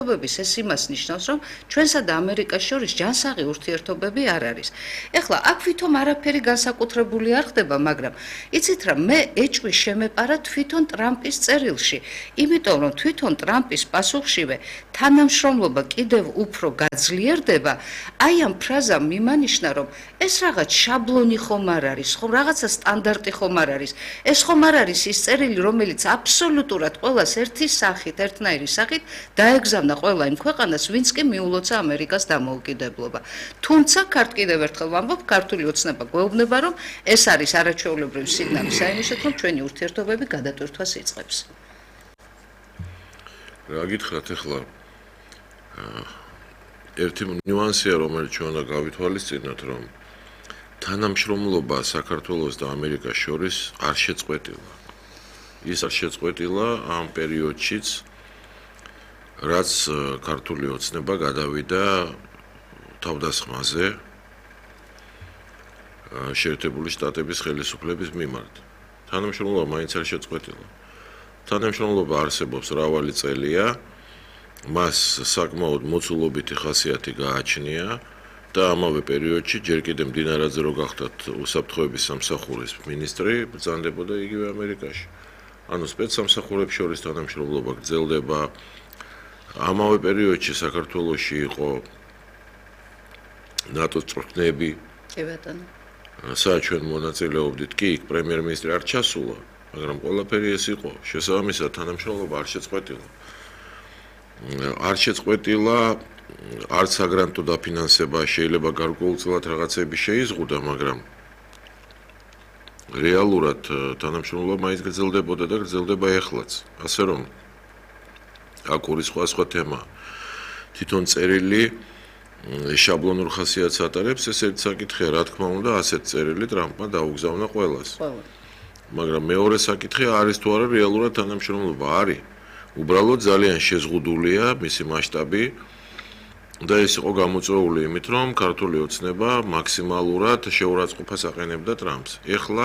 ეს იმას ნიშნავს, რომ ჩვენსა და ამერიკას შორის ჯანსაღი ურთიერთობები არ არის. ეხლა აქ ვითომ არაფერი განსაკუთრებული არ ხდება, მაგრამ იცით რა, მე ეჭვი შემეპარა თვითონ ტრამპის წერილში, იმიტომ რომ თვითონ ტრამპის პასუხშივე თანამშრომლობა კიდევ უფრო გაძლიერდება, აი ამ ფრაზამ მიმანიშნა, რომ ეს რაღაც შაბლონი ხომ არ არის, ხომ რაღაცა სტანდარტი ხომ არ არის. ეს ხომ არ არის ის წერილი, რომელიც აბსოლუტურად ყველას ერთი სახით, ერთნაირი სახით დაეგზავნა ყველა იმ ქვეყანას, ვინც კი მიულოცა ამერიკას დამოუკიდებლობა. თუმცა, ქართ კიდევ ერთხელ ვამბობ, ქართული ოცნება გვეუბნება, რომ ეს არის არაჩვეულებრივი სიგნალი საინჟინრო, რომ ჩვენი ურთიერთობები გადატვირთვას იწყებს. რა გითხრათ ახლა? ერთი ნიუანსია, რომელიც ჩვენ უნდა გავითვალისწინოთ, რომ თანამშრომლობა საქართველოს და ამერიკას შორის არ შეწყვეტილა. ის არ შეწყვეტილა ამ პერიოდშიც, რაც ქართული ოცნება გადავიდა თავდასხმაზე შეერთებული შტატების ხელისუფლების მიმართ. თანამშრომლობა მაინც არ შეწყვეტილა. თანამშრომლობა არსებობს მრავალი წელია, მას საკმაოდ მოცულობითი ხასიათი გააჩნია და ამავე პერიოდში ჯერ კიდევ მდინარაძე რო გახდათ უსაფრთხოების სამსახურის მინისტრი, ბრძანდებოდა იგივე ამერიკაში. ანუ სპეცსამსახურებს შორის თანამშრომლობა გრძელდება. ამავე პერიოდში საქართველოში იყო ნატოს წვრთნები. კი ბატონო. სადაც ჩვენ მონაწილეობდით, კი, პრემიერ-მინისტრი არ ჩასულა, მაგრამ ყველაფერი ეს იყო. შესაბამისად, თანამშრომლობა არ შეწყვეტილა. არ შეწყვეტილა, არც საგრანტო დაფინანსება შეიძლება გარკვეულწილად რაღაცები შეიზღუდა, მაგრამ რეალურად თანამშრომლობა მაინც გრძელდებოდა და გრძელდება ეხლაც. ასე რომ აქ ორი სხვა თემა. თვითონ წერილი შაბლონურ ხასიათს ატარებს, ეს ერთ საკითხია, რა თქმა უნდა, ასეთ წერილი ტრამპმა დაუგზავნა ყველას. მაგრამ მეორე საკითხია, არის თუ არა რეალურად თანამშრომლობა? არის. უბრალოდ ძალიან შეზღუდულია მისი მასშტაბი და ეს იყო გამოწვეული იმით, რომ ქართული ოცნება მაქსიმალურად შეურაცხყოფას აყენებდა ტრამპს. ეხლა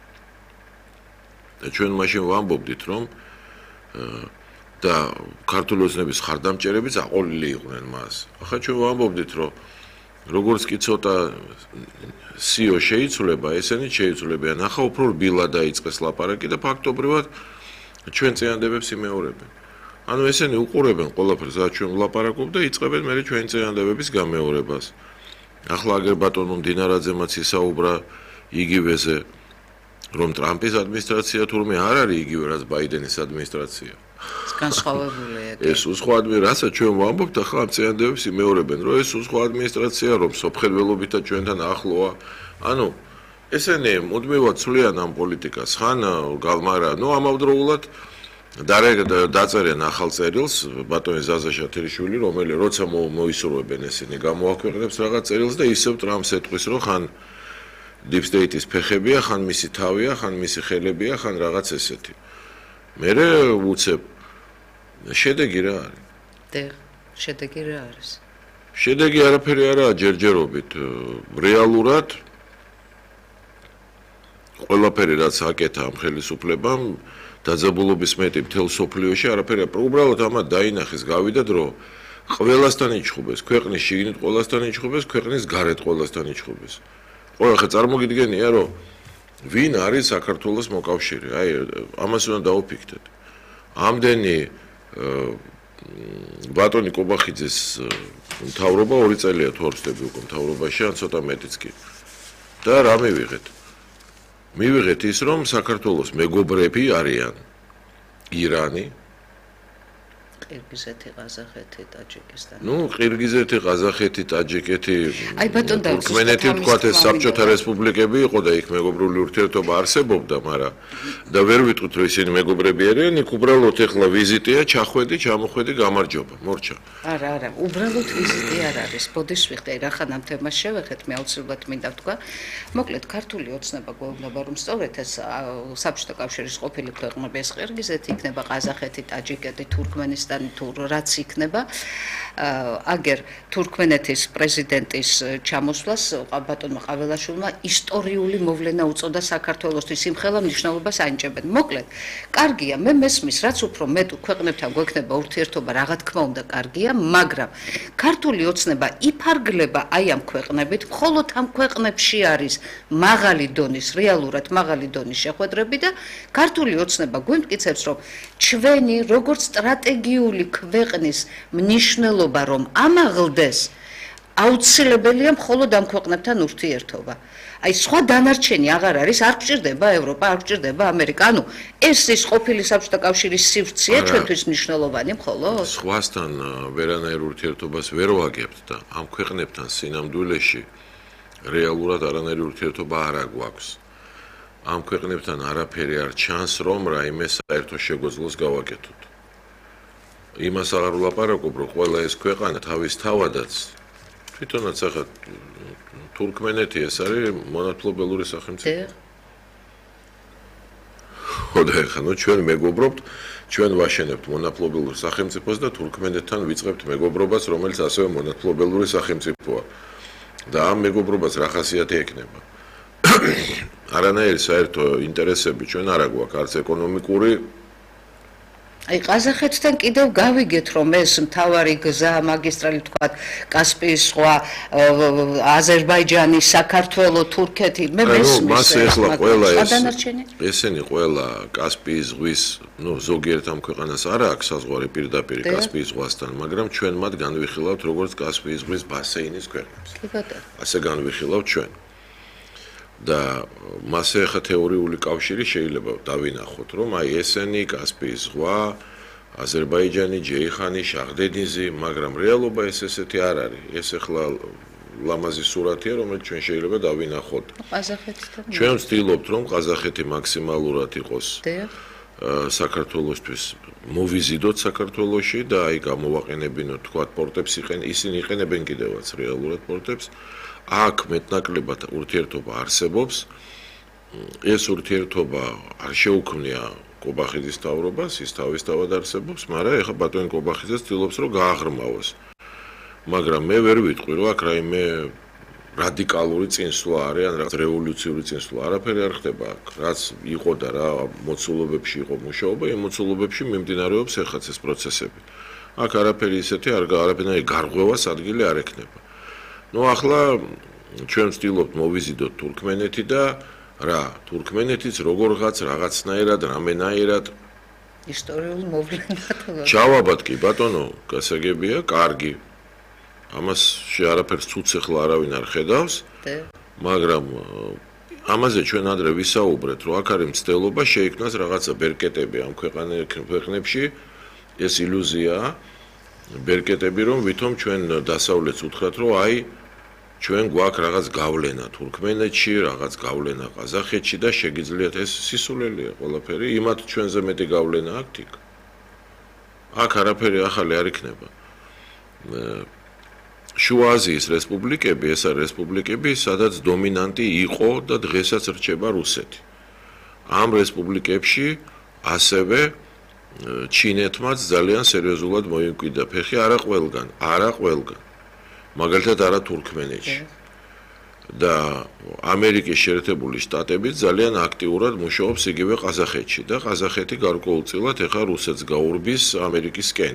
ჩვენ მაშინ ვამბობდით, რომ და ქართული ოცნების ხარდამჭერებიც აყოლილი იყვნენ მას. ახლა ჩვენ ვამბობდით, რომ როგორც კი ცოტა სიო შეიცვლება, ესენი შეიცვლებიან. ახლა უფრო რბილად დაიწყეს ლაპარაკი და ფაქტობრივად ჩვენ წინადადებებს იმეორებენ. ანუ ესენი უყურებენ ყველაფერს, რაც ჩვენ ვლაპარაკობ და იწყებენ მე ჩვენი წინადადებების გამეორებას. ახლა აგერ ბატონო მდინარაძემაც ისაუბრა იგივეზე, რომ ტრამპის ადმინისტრაცია თურმე არ არის იგივე, რაც ბაიდენის ადმინისტრაცია. განსხვავებულია. ეს უცხო ადმინისტრაცია ჩვენ ვამბობთ, ახლა ამ წინადადებებს იმეორებენ, რომ ეს უცხო ადმინისტრაცია, რომ სოფხელველობითაც ჩვენთან ახლოა. ანუ ესენი მუდმივად ცვლიან ამ პოლიტიკას, ხან გალმარა, ნუ ამავდროულად დაწერენ ახალ წერილს ბატონი ზაზა შათერიშვილი, რომელიც როცა მოისურვებენ ესენი გამოაქვეყნებს რაღაც წერილს და ისევ ტრამპს ეტყვის, რომ ხან deep state-ის ფეხებია, ხან მისი თავია, ხან მისი ხელებია, ხან რაღაც ესეთი. მერე უცებ შედეგი რა არის? შედეგი რა არის? შედეგი არაფერი არაა ჯერჯერობით. რეალურად ყველაფერი რაც აკეთა ამ ხელისუფლებამ დაძაბულობის მეტი მთელ სოფლიოში არაფერი. უბრალოდ ამათ დაინახეს, გავიდა დრო, ყველასთან იჩხუბეს, ქვეყნის შიგნით ყველასთან იჩხუბეს, ქვეყნის გარეთ ყველასთან იჩხუბეს. ყველა ხე წარმოგიდგენია, რომ ვინ არის საქართველოს მოკავშირე? აი, ამას უნდა დაუფიქრდეთ. ამდენი ბატონი კობახიძეს მთავრობა 2 წელია თუ არ ვწდები უკვე მთავრობაში, ან ცოტა მეტიც კი. და რა მივიღეთ? მივიღეთ ის, რომ საქართველოს მეგობრები არიან ირანი, ყირგიზეთი, ყაზახეთი, ტაჯიკისტანი. ნუ ყირგიზეთი, ყაზახეთი, ტაჯიკეთი, აი ბატონ და თურქმენეთი თქვათ ეს საბჭოთა რესპუბლიკები იყო და იქ მეგობრული ურთიერთობა არსებობდა, მაგრამ და ვერ ვიტყვით რომ ისინი მეგობრები არიან, იქ უბრალოდ ეხლა ვიზიტია, ჩახვედი, ჩამოხვედი, გამარჯობა, მორჩა. არა, უბრალოდ ვიზიტი არ არის. ბოდის ვიხდი, რახან ამ თემას შევეხეთ, მე აუცილებლად მინდა ვთქვა. მოკლედ ქართული ოცნება გვეუბნება, რომ სწორედ ეს საბჭოთა კავშირის ყოფილი ქვეყნები, ეს ყირგიზეთი იქნება, ყაზახეთი, ტაჯიკეთი, თურქმენისტანი მისგან თუ რაც იქნება აგერ თურქმენეთის პრეზიდენტის ჩამოსვლას ბატონმა ყაველაშვილმა ისტორიული მოვლენა უწოდა საქართველოსთვის იმხელა მნიშვნელობას ანიჭებენ. მოკლედ, კარგია, მე მესმის, რაც უფრო მეტ ქვეყნებთან გვექნება ურთიერთობა, რა თქმა უნდა, კარგია, მაგრამ ქართული ოცნება იფარგლება აი ამ ქვეყნებით, მხოლოდ ამ ქვეყნებში არის მაღალი დონის, რეალურად მაღალი დონის შეხვედრები და ქართული ოცნება გვიმტკიცებს, რომ ჩვენი როგორც სტრატეგიული ქვეყნის მნიშვნელობა რომ ამაღლდეს, აუცილებელია მხოლოდ ამ ქვეყნებთან ურთიერთობა. აი სხვა დანარჩენი აღარ არის, არ გჭირდება ევროპა, არ გჭირდება ამერიკა. ანუ ეს ის ყოფილი საბჭოთა კავშირის სივრცეა ჩვენთვის მნიშვნელოვანი მხოლოდ. სხვასთან ვერანაირ ურთიერთობას ვერ ვაგებთ და ამ ქვეყნებთან სინამდვილეში რეალურად არანაირი ურთიერთობა არ აგვაქვს. ამ ქვეყნებთან არაფერი არ ჩანს, რომ რაიმე საერთო შეგვეძლოს გავაკეთოთ. იმას აღარ ვლაპარაკობ, რომ ყველა ეს ქვეყანა თავის თავადაც თვითონაც ახლა თურქმენეთი ეს არის მონათმფლობელური სახელმწიფო. ხოდა ახლა ჩვენ მეგობრობთ, ჩვენ ვაშენებთ მონათმფლობელურ სახელმწიფოს და თურქმენეთთან ვიწყებთ მეგობრობას, რომელიც ასევე მონათმფლობელური სახელმწიფოა. და ამ მეგობრობას რა ხასიათი ექნება? არანაირი საერთო ინტერესები ჩვენ არ აგვაქვს, არც ეკონომიკური. აი ყაზახეთთან კიდევ გავიგეთ, რომ ეს მთავარი გზა, მაგისტრალი თქვათ, კასპიის ზღვა, აზერბაიჯანი, საქართველო, თურქეთი, მე მესმის. მას ეხლა ყველა ესენი ყველა კასპიის ზღვის, ზოგიერთ ამ ქვეყანას არ აქვს საზღვარი პირდაპირ კასპიის ზღვასთან, მაგრამ ჩვენ მათ განვიხილავთ როგორც კასპიის ზღვის ბასეინის ქვეყნებს. კი ბატონო. ასე განვიხილავთ ჩვენ. და მასე ახლა თეორიული კავშირი შეიძლება დავინახოთ, რომ აი ესენი კასპიის ზღვა, აზერბაიჯანი, ჯეიხანი, შაჰდენიზი, მაგრამ რეალობა ესეთი არ არის. ეს ახლა ლამაზი სურათია, რომელიც ჩვენ შეიძლება დავინახოთ. ყაზახეთთან. ჩვენ ვცდილობთ, რომ ყაზახეთი მაქსიმალურად იყოს საქართველოსთვის მოვიზიდოთ საქართველოში და აი გამოვაყენებინოთ თქვა პორტებს ისინი იყენებენ კიდევაც რეალურად პორტებს. აქ მეტნაკლებად ურთიერთობა არსებობს. ეს ურთიერთობა არ შეუქმნია კობახიძის თავრობას, ის თავისთავად არსებობს, მაგრამ ეხლა ბატონი კობახიძე ცდილობს, რომ გააღრმავოს. მაგრამ მე ვერ ვიტყვი, რომ აქ რაიმე რადიკალური წინსვლა არის, ან რაღაც რევოლუციური წინსვლა, არაფერი არ ხდება აქ. რაც იყო და რა მოცულობებში იყო მუშაობა, იმ მოცულობებში მიმდინარეობს ეხაც ეს პროცესები. აქ არაფერი ისეთი არაფერი გარღვევას ადგილი არ ექნება. ახლა ჩვენ ვცდილობთ მოვიზიდოთ თურქმენეთი და რა, თურქმენეთიც როგორღაც რაღაცნაირად, რამენაირად ისტორიული მოვლენად. ჩავაბად კი ბატონო, გასაგებია, კარგი. ამას არაფერს ცუც ახლა არავინ არ ხედავს, მაგრამ ამაზე ჩვენ ადრე ვისაუბრეთ, რომ აქ არის მცდელობა შეიქმნას რაღაცა ბერკეტები ამ ქვეყნებში, ეს ილუზიაა. ბერკეტები რომ ვითომ ჩვენ დასავლეთს უთხრათ, რომ აი ჩვენ გვაქვს რაღაც გავლენა თურქმენეთში, რაღაც გავლენა ყაზახეთში და შეგიძლიათ ეს სისულელია ყველაფერი, იმათ ჩვენზე მეტი გავლენა აქვთ იქ. აქ არაფერი ახალი არ იქნება. შუა აზიის რესპუბლიკები, ეს არის რესპუბლიკები, სადაც დომინანტი იყო და დღესაც რჩება რუსეთი. ამ რესპუბლიკებში ასევე ჩინეთმაც ძალიან სერიოზულად მოიმკვიდრა ფეხი, არა ყველგან. მაგალითად არა თურქმენეთში. და ამერიკის შეერთებული შტატები ძალიან აქტიურად მუშაობს იგივე ყაზახეთში და ყაზახეთი გარკვეულწილად ეხა რუსეთს გაურბის ამერიკისკენ.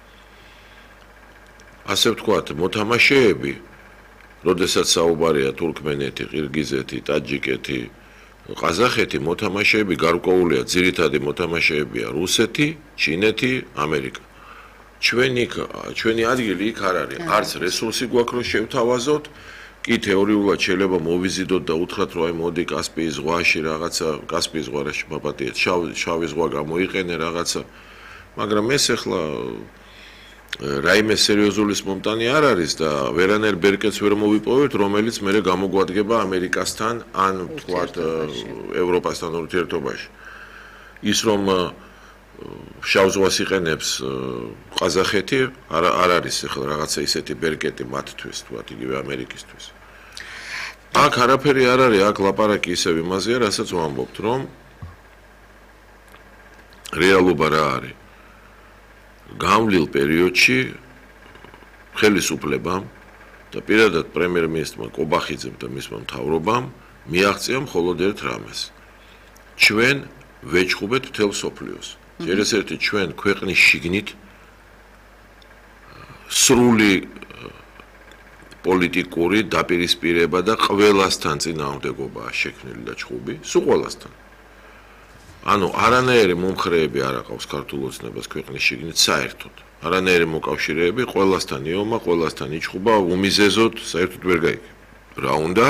ასე ვთქვათ, მოთამაშეები, როდესაც საუბარია თურქმენეთი, ყირგიზეთი, ტაჯიკეთი, ყაზახეთი, მოთამაშეები გარკვეულია, ძირითადი მოთამაშეებია რუსეთი, ჩინეთი, ამერიკა. ჩვენი ადგილი იქ არ არის. არც რესურსი გვაქვს, რომ შევთავაზოთ. კი თეორიულად შეიძლება მოვიზიდოთ და უთხრათ, რომ აი მოდი კასპიის ზღვაში რაღაცა, კასპიის ზღვაში მაპატიეთ, შავი ზღვა გამოიყენე რაღაცა. მაგრამ ეს ახლა რაიმე სერიოზული მომტანი არ არის და ვერანაირ ბერკეტს ვერ მოვიპოვებთ, რომელიც მე გამოგვადგება ამერიკასთან ან თქვათ ევროპასთან ურთიერთობაში. ის რომ შავ ზღვას იყენებს ყაზახეთი, არ არის ახლა რაღაცა ისეთი ბერკეტი მათთვის, თქვათ იგივე ამერიკისთვის. აქ არაფერი არ არის, აქ ლაპარაკი ისევ იმაზეა, რასაც ვამბობთ, რომ რეალობა რა არის. გავლილ პერიოდში ხელისუფლებამ და პირადად პრემიერ-მინისტრმა კობახიძემ და მისმა მთავრობამ მიაღწია მხოლოდ ერთ რამეს. ჩვენ ვეჭხუბეთ მთელ მსოფლიოს. ჯერ ეს ერთი ჩვენ ქვეყნის შიგნით სრული პოლიტიკური დაპირისპირება და ყველასთან წინააღმდეგობაა შექმნილი და ჩხუბი, სულ ყველასთან. ანუ არანაირი მომხრეები არ აყავს ქართულ ოცნებას ქვეყნის შიგნით საერთოდ. არანაირი მოკავშირეები ყველასთან იომა, ყველასთან იჩხუბა, უმიზეზოდ საერთოდ ვერ გაიგება. რა უნდა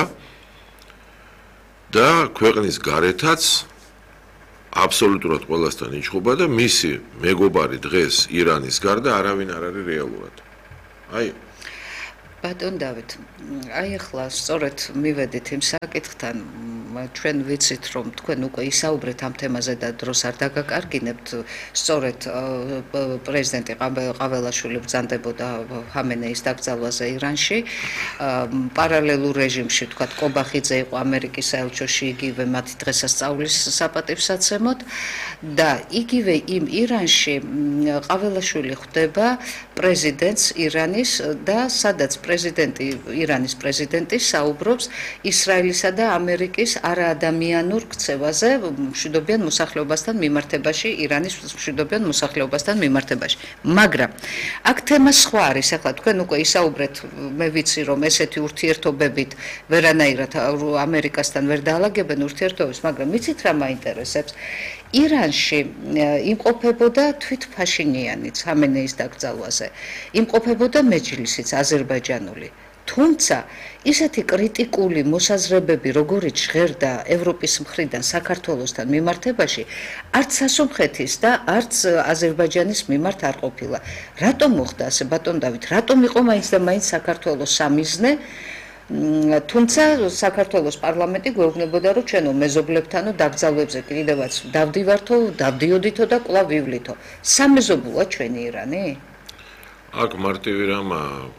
და ქვეყნის გარეთაც აბსოლუტურად ყველასთან იჩხუბა და მისი მეგობარი დღეს ირანის გარდა არავინ არ არის რეალურად. აი ბატონ დავით, აი ახლა სწორედ მივედით იმ საკითხთან, ჩვენ ვიცით რომ თქვენ უკვე ისაუბრეთ ამ თემაზე და დროს არ დაგაკარგინებთ, სწორედ პრეზიდენტი ყაველაშვილი ბრძანდებოდა ხამენეის დაკრძალვაზე ირანში, პარალელურ რეჟიმში თქვა კობახიძე იყო ამერიკის საელჩოში, იგივე მათი დღესასწაულის საპატივსაცემად და იგივე იმ ირანში ყაველაშვილი ხვდება პრეზიდენტს ირანის და სადაც ირანის პრეზიდენტი საუბრობს ისრაელისა და ამერიკის არაადამიანურ ქცევაზე მშვიდობიან მოსახლეობასთან მიმართებაში, ირანის მშვიდობიან მოსახლეობასთან მიმართებაში. მაგრამ აქ თემა სხვა არის, ახლა თქვენ უკვე ისაუბრეთ, მე ვიცი რომ ესეთი ურთიერთობებით ვერანაირად ამერიკასთან ვერ დაალაგებენ ურთიერთობებს, მაგრამ ვიცით რა მაინტერესებს? ირანში იმყოფებოდა თვით ფაშინიანიც ხამენეის დაკრძალვაზე, იმყოფებოდა მეჯლისიც აზერბაიჯანული. თუმცა ისეთი კრიტიკული მოსაზრებები, როგორიც ჟღერდა ევროპის მხრიდან საქართველოსთან მიმართებაში, არც სასომხეთის და არც აზერბაიჯანის მიმართ არ ყოფილა. რატომ მოხდა ასე, ბატონ დავით? რატომ იყო მაინც და მაინც საქართველოს სამიზნე? თუმცა საქართველოს პარლამენტი გვეუბნებოდა, რომ ჩვენო მეზობლებთანო დაკრძალვებზე კიდევაც დავდივართო, დავდიოდითო და კვლავ ვივლითო. სამეზობლოა ჩვენი ირანი? აქ მარტივი რამა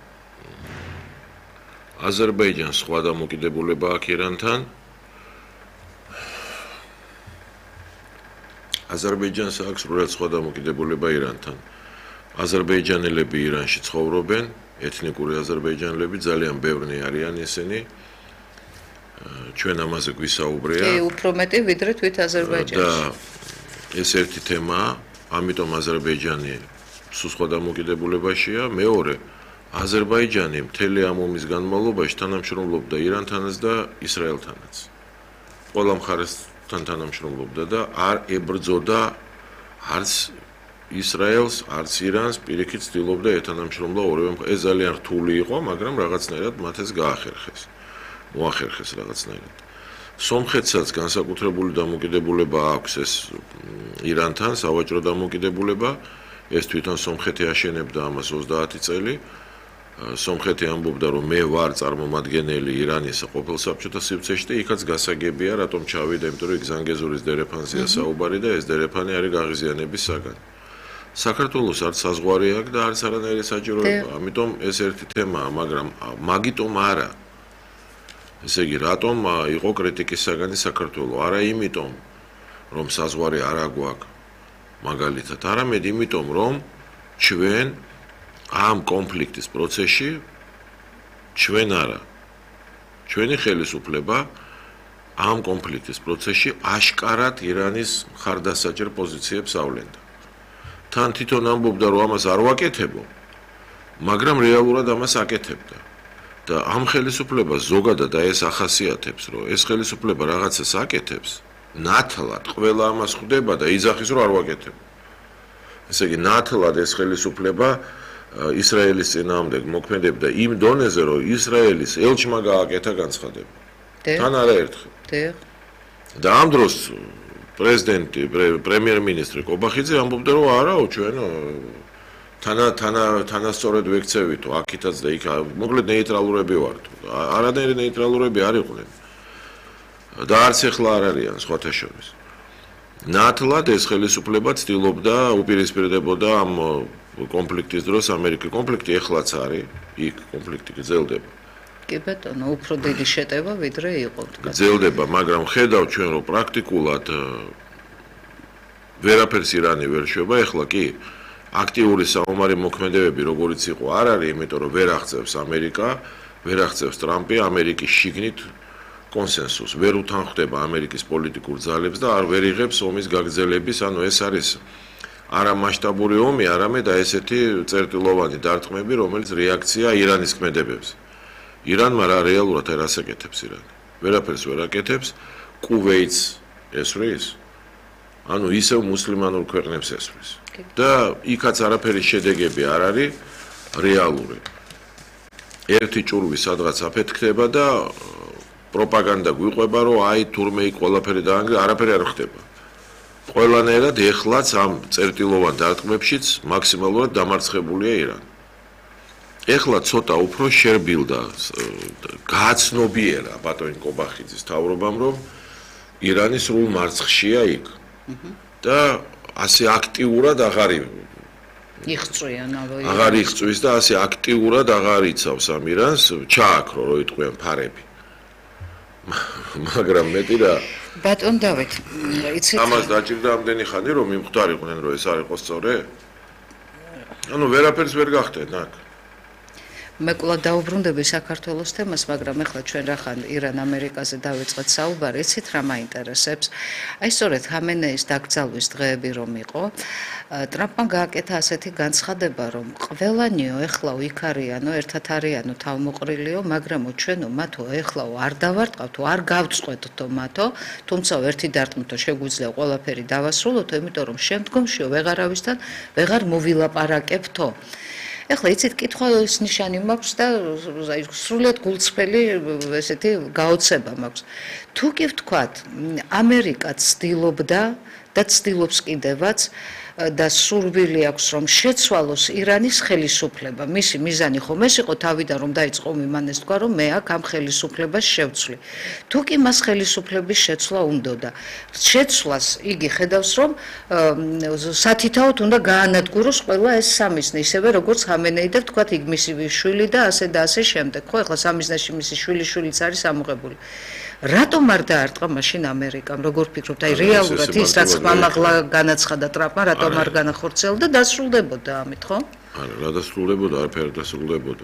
აზერბაიჯანს სხვა დამოკიდებულება აქვს ირანთან. აზერბაიჯანს აქვს სრულად სხვა დამოკიდებულება ირანთან. აზერბაიჯანელები ირანში ცხოვრობენ, ეთნიკური აზერბაიჯანელები ძალიან ბევრი არიან ისინი. ჩვენ ამაზე გვისაუბრია. კი, უფრო მეტი ვიდრე თვით აზერბაიჯანში. და ეს ერთი თემაა, ამიტომ აზერბაიჯანი სულ სხვა დამოკიდებულებაშია. მეორე, აზერბაიჯანი მთელი ამ ომის განმავლობაში თანამშრომლობდა ირანთანაც და ისრაელთანაც. ყველა მხარესთან თანამშრომლობდა და არ ებრძოდა არც ისრაელს, არც ირანს, პირიქით ცდილობდა ეთანამშრომლა ორივე მხარე. ეს ძალიან რთული იყო, მაგრამ რაღაცნაირად მათ ეს გაახერხეს. მოახერხეს რაღაცნაირად. სომხეთსაც განსაკუთრებული დამოკიდებულება აქვს ეს ირანთან, სავაჭრო დამოკიდებულება. ეს თვითონ სომხეთი აშენებდა ამას 30 წელი. სომხეთი ამბობდა, რომ მე ვარ წარმომადგენელი ირანის ყოფილ საბჭოთა სივრცეში და იქაც გასაგებია, რატომ ჩავიდა, იმიტომ რომ ზანგეზურის დერეფანზეა საუბარი და ეს დერეფანი არის გაღიზიანების საგანი. საქართველოს არც საზღვარი აქვს და არც არანაირი საჭიროება, ამიტომ ეს ერთი თემაა, მაგრამ მაგიტომ არა. ესე იგი, რატომ იყო კრიტიკის საგანი საქართველოს? არა იმიტომ, რომ საზღვარი არ აგვაქვს მაგალითად, არამედ იმიტომ, რომ ჩვენ ამ კონფლიქტის პროცესში ჩვენ არა. ჩვენი ხელისუფლება ამ კონფლიქტის პროცესში აშკარად ირანის მხარდასაჭერ პოზიციებს ავლენდა. თან თვითონ ამბობდა, რომ ამას არ ვაკეთებო, მაგრამ რეალურად ამას აკეთებდა. და ამ ხელისუფლებას ზოგადად ეს ახასიათებს, რომ ეს ხელისუფლება რაღაცას აკეთებს, ნათლად ყველა ამას ხვდება და იძახის, რომ არ ვაკეთებ. ესე იგი, ნათლად ეს ხელისუფლება ისრაელის წინააღმდეგ მოქმედებდა იმ დონეზე, რომ ისრაელის ელჩმა გააკეთა განცხადება. თან არაერთხელ. და ამ დროს პრეზიდენტი, პრემიერ-მინისტრი კობახიძე ამბობდა, რომ არაო, ჩვენ თანასწორად ვექცევითო, აქითაც და იქ, მოკლედ ნეიტრალურები ვართ. არანაირი ნეიტრალურები არ იყვნენ. და არც ახლა არ არიან სხვათა შორის. ნათლად ეს ხელისუფლება ცდილობდა უპირისპირდებოდა ამ კონფლიქტის დროს, ამერიკის კონფლიქტი ეხლაც არის, იქ კონფლიქტი გრძელდება. კი ბატონო, უფრო დიდი შეტევა ვიდრე იყო. გრძელდება, მაგრამ ხედავთ ჩვენ რომ პრაქტიკულად ვერაფერს ირანი ვერ შვება, ეხლა კი აქტიური საომარი მოქმედებები როგორიც იყო არ არის, იმიტომ რომ ვერ აღწევს ამერიკა, ვერ აღწევს ტრამპი ამერიკის შიგნით კონსენსუსს, ვერ უთანხმდება ამერიკის პოლიტიკურ ძალებს და არ ვერ იღებს ომის გაგრძელების, ანუ ეს არის არა მასშტაბური ომი, არამედ ესეთი წერტილოვანი დარტყმები, რომელიც რეაქცია ირანის ქმედებებზე. ირანმა რა რეალურად რას აკეთებს ირანი? ვერაფერს ვერ აკეთებს, კუვეიტს ესვრის, ანუ ისევ მუსლიმანურ ქვეყნებს ესვრის. და იქაც არაფერი შედეგები არ არის რეალური. ერთი ჭურვი სადღაც აფეთქდება და პროპაგანდა გვიყვება, რომ აი თურმე იქ ყველაფერი დაანგრია, არაფერი არ ხდება. ყველანაირად ეხლაც ამ წერტილოვან დარტყმებშიც მაქსიმალურად დამარცხებულია ირანი. ეხლა ცოტა უფრო შერბილდა, გააცნობიერა ბატონი კობახიძის თავრობამ, რომ ირანი სრულ მარცხშია იქ. და ასე აქტიურად აღარ იღწვის და ასე აქტიურად აღარ იცავს ამ ირანს, ჩააქრო რო იტყვიან ფარები. მაგრამ მეტი რა ბატონ დავით, იცით? ამას დაჭირდა ამდენი ხანი რომ მიმხვდარიყვნენ რომ ეს არ იყოს სწორი? ანუ ვერაფერს ვერ გახდნენ აქ. მე კვლავ დაუბრუნდები საქართველოს თემას, მაგრამ ეხლა ჩვენ რახან ირან-ამერიკაზე დავიწყეთ საუბარი, იცით რა მაინტერესებს? აი სწორედ ხამენეის დაკრძალვის დღეები რომ იყო, ტრამპმა გააკეთა ასეთი განცხადება, რომ ყველანიო ეხლაო იქ არიანო, ერთად არიანო, თავმოყრილიო, მაგრამო ჩვენო მათო ეხლაო არ დავარტყავთო, არ გავწყვეტთო მათო, თუმცა ერთი დარტყმთო შეგვიძლია ყველაფერი დავასრულოთო, იმიტომ რომ შემდგომშიო ვეღარავისთან ვეღარ მოვილაპარაკებთო. ეხლა იცით კითხვის ნიშანი მაქვს და სრულიად გულწრფელი ესეთი გაოცება მაქვს. თუ კი ვთქვათ, ამერიკა ცდილობდა და ცდილობს კიდევაც და სურვილი აქვს რომ შეცვალოს ირანის ხელისუფლება. მისი მიზანი ხომ ეს იყო თავიდან რომ დაიწყო მან ეს თქვა რომ მე აქ ამ ხელისუფლებას შევცვლი. თუ კი მას ხელისუფლების შეცვლა უნდოდა. შეცვლას იგი ხედავს რომ სათითაოდ უნდა გაანადგუროს ყველა ეს სამიზნე, ისევე როგორც ხამენეი და თქვათ იქ მისი შვილი და ასე და ასე შემდეგ. ხო, ეხლა სამიზნეში მისი შვილიშვილიც არის ამოღებული. რატომ არ დაარტყა მაშინ ამერიკამ? როგორ ფიქრობთ? აი რეალურად ის რაც ხმამაღლა განაცხადა ტრამპმა, რატომ არ განახორციელდა და დასრულდებოდა ამით, ხო? არა, რა დასრულდებოდა, არაფერი დასრულდებოდა.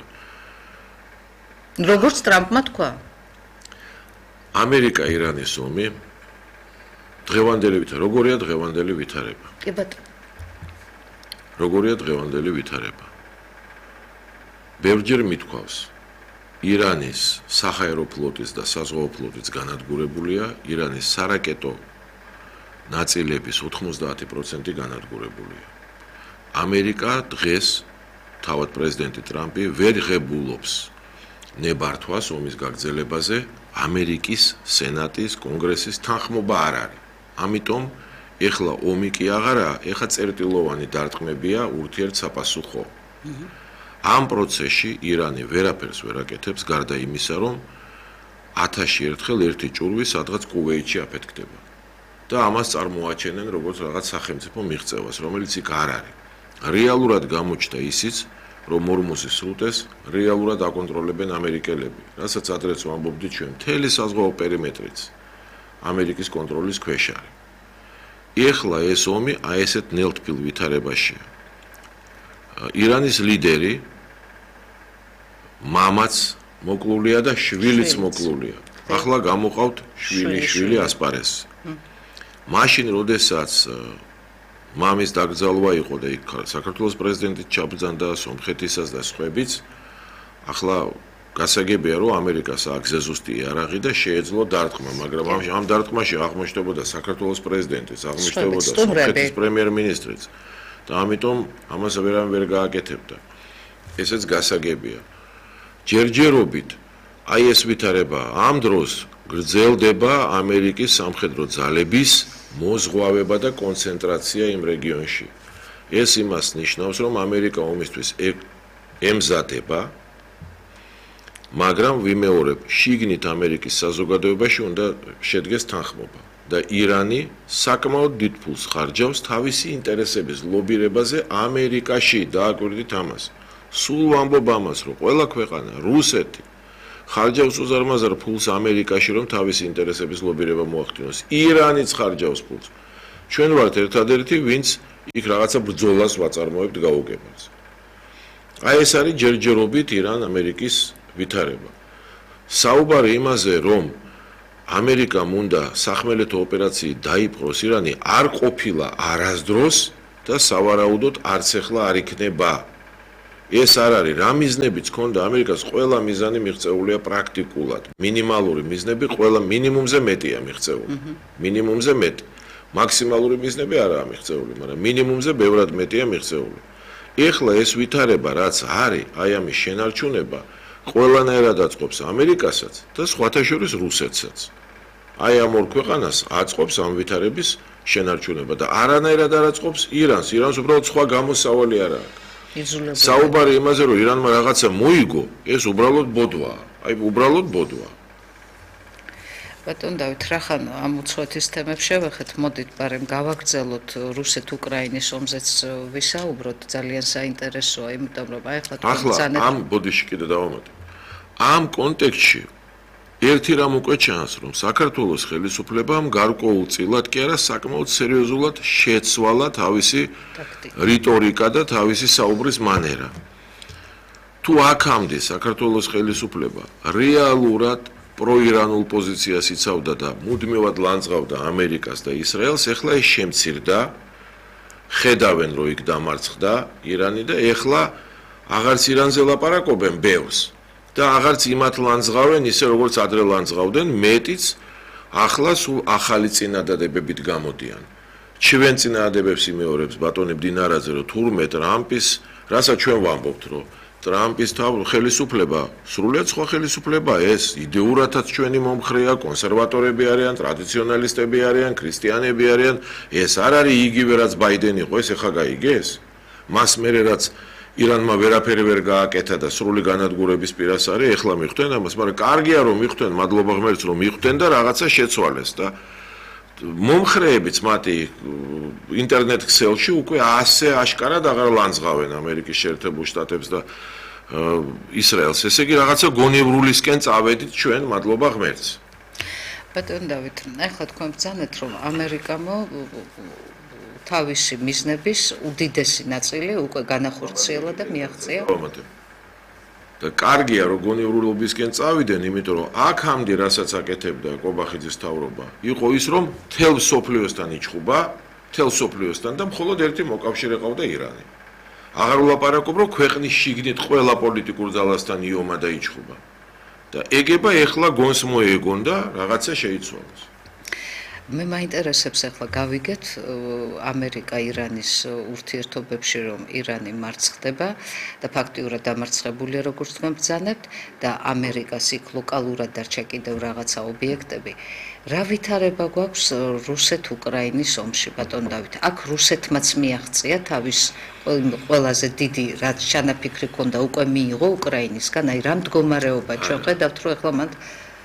როგორც ტრამპმა თქვა. ამერიკა-ირანის ომი დღევანდელი ვითარება. როგორია დღევანდელი ვითარება? კი ბატონო. როგორია დღევანდელი ვითარება? ბევრჯერ მithქვავს ირანის საჰაერო ფლოტის და საზღვაო ფლოტიც განადგურებულია, ირანის სარაკეტო ნაწილების 90% განადგურებულია. ამერიკა დღეს თავად პრეზიდენტი ტრამპი ვერ ღებულობს ნებართვას ომის გაგრძელებაზე, ამერიკის სენატის, კონგრესის თანხმობა არ არის. ამიტომ ეხლა ომი კი აღარაა, ეხლა წერტილოვანი დარტყმებია ურთიერთსაპასუხო. ამ პროცესში ირანი ვერაფერს ვერ აკეთებს, გარდა იმისა, რომ 1000-ში ერთხელ ერთი ჭურვი სადღაც კუვეიტში აფეთქდება. და ამას წარმოაჩენენ როგორც რაღაც სახელმწიფო მიღწევას, რომელიც იქ არ არის. რეალურად გამოჩნდა ისიც, რომ ორმუსის სრუტეს რეალურად აკონტროლებენ ამერიკელები, რასაც ადრეც ვამბობდი ჩვენ, მთელი საზღვაო პერიმეტრიც ამერიკის კონტროლის ქვეშ არის. ეხლა ეს ომი აი ესეთ ნელთბილ ვითარებაშია. ირანის ლიდერი მამაც მოკლულია და შვილიც მოკლულია. ახლა გამოყავთ შვილი ასპარეზი. მაშინ როდესაც მამის დაკრძალვა იყო და იქ საქართველოს პრეზიდენტი ჩაბრძანდა, სომხეთისაც და სხვაებიც, ახლა გასაგებია რომ ამერიკას აქვს ზუსტი იარაღი და შეეძლო დარტყმა, მაგრამ ამ დარტყმაში აღმოჩნდებოდა საქართველოს პრეზიდენტიც, აღმოჩნდებოდა სომხეთის პრემიერ-მინისტრიც. და ამიტომ ამას ვერ გააკეთებდა. ესეც გასაგებია. ჯერჯერობით აი ეს ვითარება ამ დროს გრძელდება ამერიკის სამხედრო ძალების მოზღვავება და კონცენტრაცია იმ რეგიონში. ეს იმას ნიშნავს, რომ ამერიკა ომისთვის ემზადება, მაგრამ ვიმეორებ, შიგნით ამერიკის საზოგადოებაში უნდა შედგეს თანხმობა. და ირანი საკმაოდ დიდ ფულს ხარჯავს თავისი ინტერესების ლობირებაზე ამერიკაში, დააკვირდით ამას. სულ ვამბობ ამას, რომ ყველა ქვეყანა, რუსეთი, ხარჯავს უზარმაზარ ფულს ამერიკაში, რომ თავისი ინტერესების ლობირება მოახდინოს. ირანიც ხარჯავს ფულს. ჩვენ ვართ ერთადერთი, ვინც იქ რაღაცა ბრძოლას ვაწარმოებთ გაუგებარს. აი ეს არის ჯერჯერობით ირან-ამერიკის ვითარება. საუბარი იმაზე, რომ ამერიკამ უნდა სახმელეთო ოპერაციით დაიპყროს ირანი, არ ყოფილა არასდროს და სავარაუდოდ არც ახლა არ იქნება. ეს არ არის რა მიზნებიც ქონდა ამერიკას, ყველა მიზანი მიღწეულია პრაქტიკულად. მინიმალური მიზნები ყველა მინიმუმზე მეტია მიღწეული. მინიმუმზე მეტი. მაქსიმალური მიზნები არაა მიღწეული, მაგრამ მინიმუმზე ბევრად მეტია მიღწეული. ეხლა ეს ვითარება რაც არის, აი ამის შენარჩუნება ყველანაირად აწყობს ამერიკასაც და სხვათა შორის რუსეთსაც. აი ამ ორ ქვეყანას აწყობს ამ ვითარების შენარჩუნება და არანაირად არ აწყობს ირანს. ირანს უბრალოდ სხვა გამოსავალი არ აქვს. საუბარი იმაზე, რომ ირანმა რაღაცა მოიგო, ეს უბრალოდ ბოდვაა. აი უბრალოდ ბოდვაა. ბატონ დავით, რახან ამ უცხოეთის თემებს შევეხეთ, მოდით ბარემ გავაგრძელოთ რუსეთ-უკრაინის ომზეც ვისაუბროთ, ძალიან საინტერესოა, იმიტომ რომ აი ახლა ამ ბოდიში კიდე დავამატე. ამ კონტექსტში ერთი რამ უკვე ჩანს, რომ საქართველოს ხელისუფლებამ გარკვეულწილად კი არა საკმაოდ სერიოზულად შეცვალა თავისი რიტორიკა და თავისი საუბრის მანერა. თუ აქამდე საქართველოს ხელისუფლება რეალურად პროირანულ პოზიციას იცავდა და მუდმივად ლანძღავდა ამერიკას და ისრაელს, ეხლა ეს შემცირდა, ხედავენ რომ იქ დამარცხდა ირანი და ეხლა აღარც ირანზე ლაპარაკობენ ბევრს და აღარც იმათ ლანძღავენ ისე როგორც ადრე ლანძღავდნენ, მეტიც ახლა სულ ახალი წინადადებებით გამოდიან. ჩვენ წინადადებებს იმეორებს ბატონი ბდინარაძე, რომ თურმე ტრამპის, რასაც ჩვენ ვამბობთ, რომ ტრამპის ხელისუფლება სრულიად სხვა ხელისუფლება, ეს იდეურადაც ჩვენი მომხრეა, კონსერვატორები არიან, ტრადიციონალისტები არიან, ქრისტიანები არიან, ეს არ არის იგივე რაც ბაიდენი იყო, ეს ახლა გაიგეს. მას მერე რაც ირანმა ვერაფერი ვერ გააკეთა და სრული განადგურების პირას არის, ეხლა მიხვდნენ ამას, მაგრამ კარგია რომ მიხვდნენ, მადლობა ღმერთს რომ მიხვდნენ და რაღაცა შეცვალეს და მომხრეებიც მათი ინტერნეტ ქსელში უკვე ასე აშკარად აღარ ლანძღავენ ამერიკის შეერთებულ შტატებს და ისრაელს. ესე იგი რაღაცა გონივრულისკენ წავედით ჩვენ, მადლობა ღმერთს. ბატონ დავით, ახლა თქვენ ბრძანეთ რომ ამერიკამო თავისი მიზნების უდიდესი ნაწილი უკვე განახორციელა და მიაღწია. და კარგია რომ გონივრულობისკენ წავიდნენ, იმიტომ რომ აქამდე რასაც აკეთებდა კობახიძის თავრობა, იყო ის რომ თელ სოფლიოსთან იჩხუბა, თელ სოფლიოსთან და მხოლოდ ერთი მოკავშირე ყავდა ირანი. აღარ ვლაპარაკობ რომ ქვეყნის შიგნით ყველა პოლიტიკურ ძალასთან იომა და იჩხუბა. და ეგება ეხლა გონს მოეგონ და რაღაცა შეიცვალოს. მე მაინტერესებს ახლა გავიგეთ ამერიკა-ირანის ურთიერთობებში რომ ირანი მარცხდება და ფაქტიურად დამარცხებულია როგორც თქვენ ბრძანებთ და ამერიკას იქ ლოკალურად დარჩა კიდევ რაღაცა ობიექტები. რა ვითარება გვაქვს რუსეთ-უკრაინის ომში, ბატონ დავით? აქ რუსეთმაც მიაღწია თავის ყველაზე დიდი რაც ჩანაფიქრი ქონდა უკვე მიიღო უკრაინისგან, აი რა მდგომარეობა ჩვენ ხედავთ რომ ახლა მანდ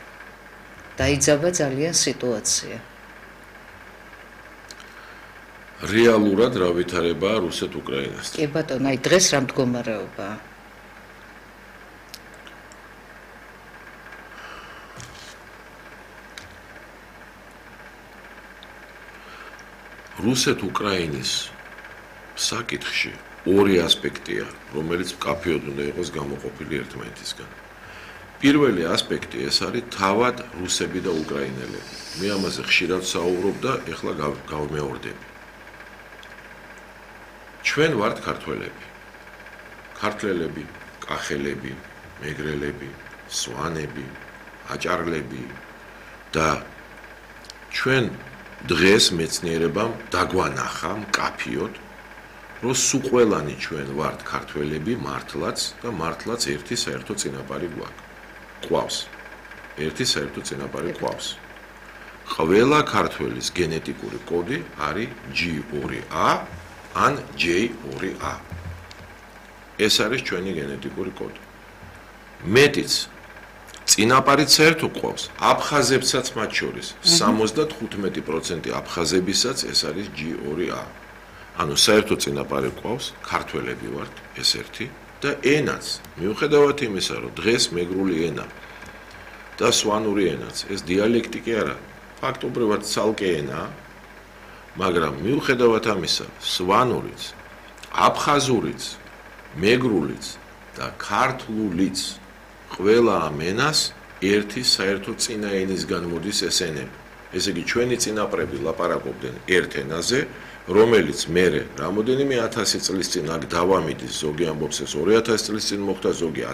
დაიძაბა ძალიან სიტუაცია. რეალურად რა ვითარებაა რუსეთ-უკრაინასთან? კი ბატონო, აი დღეს რა მდგომარეობაა? რუსეთ-უკრაინის საკითხში ორი ასპექტია, რომელიც მკაფიოდ უნდა იყოს გამოყოფილი ერთმანეთისგან. პირველი ასპექტი ეს არის თავად რუსები და უკრაინელები. მე ამაზე ხშირად საუბრობ და ეხლა გავმეორდები. ჩვენ ვართ ქართველები. ქართველები, კახელები, მეგრელები, სვანები, აჭარლები და ჩვენ დღეს მეცნიერებამ დაგვანახა მკაფიოდ, რომ სულ ყველანი ჩვენ ვართ ქართველები მართლაც და მართლაც ერთი საერთო წინაპარი გვაქვს. ერთი საერთო წინაპარი გვაქვს. ყველა ქართველის გენეტიკური კოდი არის G2A ან J2A. ეს არის ჩვენი გენეტიკური კოდი. მეტიც წინაპარიც საერთო გვაქვს, აფხაზებსაც მათ შორის 75% აფხაზებისაც ეს არის G2A. ანუ საერთო წინაპარი გვაქვს, ქართველები ვართ, ეს ერთი და ენაც, მიუხედავად იმისა, რომ დღეს მეგრული ენა და სვანური ენაც, ეს დიალექტიკი არა, ფაქტობრივად ცალკე ენაა, მაგრამ მიუხედავად ამისა, სვანურიც, აფხაზურიც, მეგრულიც და ქართლულიც ყველა ამ ენას ერთი საერთო წინა ენისგან მოდის ეს ენები. ესე იგი, ჩვენი წინაპრები ლაპარაკობდნენ ერთ ენაზე, რომელიც მერე რამოდენიმე 1000 წლის წინ აქ დავამიდის, ზოგი ამბობს ეს 2000 წლის წინ მოხდა, ზოგი